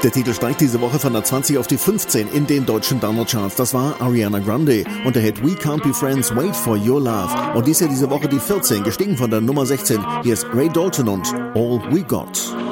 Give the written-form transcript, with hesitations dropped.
Der Titel steigt diese Woche von der 20 auf die 15 in den deutschen Download-Charts. Das war Ariana Grande und der Hit We Can't Be Friends, Wait for Your Love. Und dies ja diese Woche die 14, gestiegen von der Nummer 16. Hier ist Ray Dalton und All We Got.